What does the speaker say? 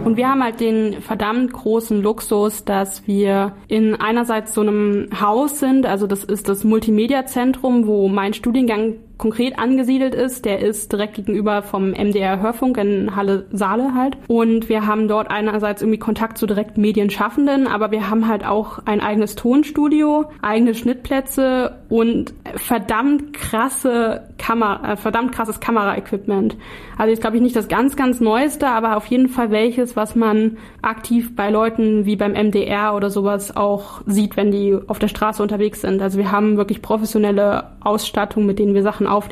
Und wir haben halt den verdammt großen Luxus, dass wir in einerseits so einem Haus sind, also das ist das Multimedia-Zentrum, wo mein Studiengang konkret angesiedelt ist. Der ist direkt gegenüber vom MDR Hörfunk in Halle-Saale halt. Und wir haben dort einerseits irgendwie Kontakt zu direkt Medienschaffenden, aber wir haben halt auch ein eigenes Tonstudio, eigene Schnittplätze und verdammt krasses Kameraequipment. Also jetzt glaube ich nicht das ganz, ganz Neueste, aber auf jeden Fall welches, was man aktiv bei Leuten wie beim MDR oder sowas auch sieht, wenn die auf der Straße unterwegs sind. Also wir haben wirklich professionelle Ausstattung, mit denen wir Sachen